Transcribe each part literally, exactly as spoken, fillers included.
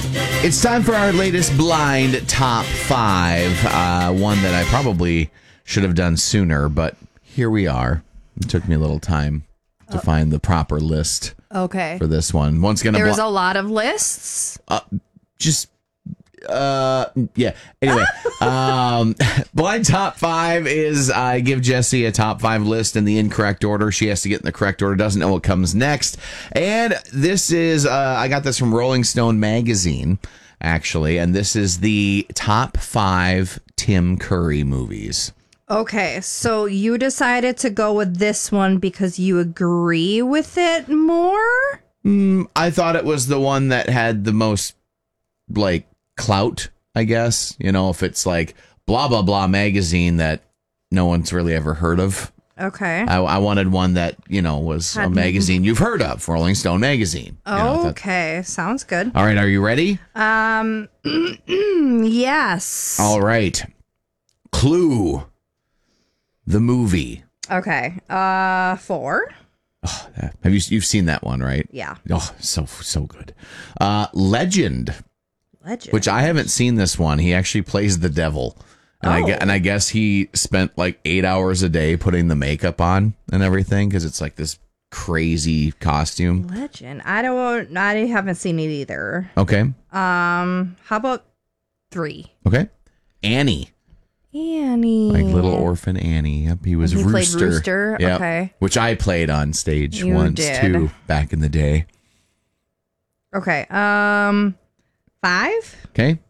It's time for our latest blind top five. Uh, one that I probably should have done sooner, but here we are. It took me a little time to oh. find the proper list. Okay. For this one. Once again, there's bl- a lot of lists. Uh, just, uh, yeah. Anyway, um, blind top five is I give Jessie a top five list in the incorrect order. She has to get in the correct order. Doesn't know what comes next. And this is, uh, I got this from Rolling Stone magazine, actually. And this is the top five Tim Curry movies. Okay, so you decided to go with this one because you agree with it more? Mm, I thought it was the one that had the most, like, clout, I guess. You know, if it's like blah, blah, blah magazine that no one's really ever heard of. Okay. I, I wanted one that, you know, was had a magazine you've heard of, Rolling Stone magazine. Oh, okay, sounds good. All right, are you ready? Um, yes. All right. Clue. The movie. Okay. Uh, four. Oh, have you you've seen that one, right? Yeah. Oh, so so good. Uh, Legend. Legend. Which I haven't seen this one. He actually plays the devil, and oh. I and I guess he spent like eight hours a day putting the makeup on and everything because it's like this crazy costume. Legend. I don't. I haven't seen it either. Okay. Um. How about three? Okay. Annie. Annie. Like little orphan Annie. Yep, he was he Rooster. Played Rooster. Yep. Okay. Which I played on stage you once did. too back in the day. Okay. Um, five. Okay.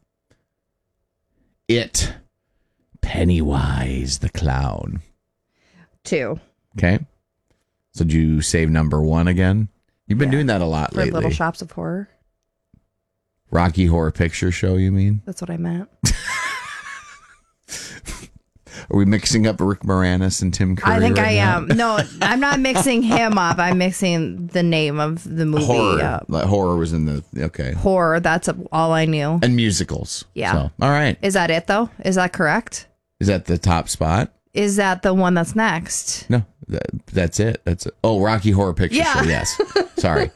It. Pennywise the clown. Two. Okay. So did you save number one again? You've been yeah. doing that a lot For lately. Little Shops of Horror. Rocky Horror Picture Show, you mean? That's what I meant. Are we mixing up Rick Moranis and Tim Curry? I think right I now? am. No, I'm not mixing him up. I'm mixing the name of the movie Horror. up. Like, horror was in the, okay. Horror, that's all I knew. And musicals. Yeah. So, all right. Is that it, though? Is that correct? Is that the top spot? Is that the one that's next? No, that, that's it. That's it. Oh, Rocky Horror Picture Yeah. Show. Yes. Sorry.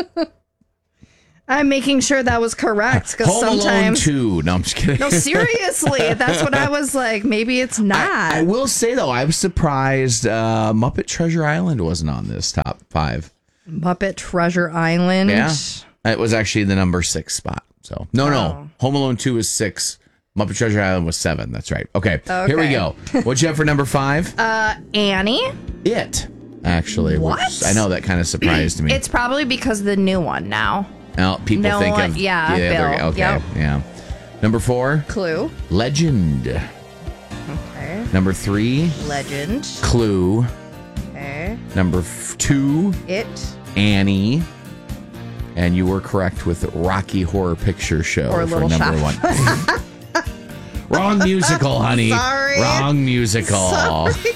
I'm making sure that was correct because Home Alone sometimes. two. No, I'm just kidding. No, seriously, that's what I was like. Maybe it's not. I, I will say though, I was surprised uh, Muppet Treasure Island wasn't on this top five. Muppet Treasure Island. Yeah, it was actually the number six spot. So no, oh. no, Home Alone two is six. Muppet Treasure Island was seven. That's right. Okay, okay. Here we go. What'd you have for number five? Uh, Annie. It actually. What? Which I know that kind of surprised me. It's probably because of the new one now. Well, people no think one, of yeah, yeah Bill. okay, Yep. yeah. Number four, Clue. Legend. Okay. Number three, Legend. Clue. Okay. Number f- two, It. Annie. And you were correct with Rocky Horror Picture Show or for Little number Shop. one. Wrong musical, honey. Sorry. Wrong musical. Sorry.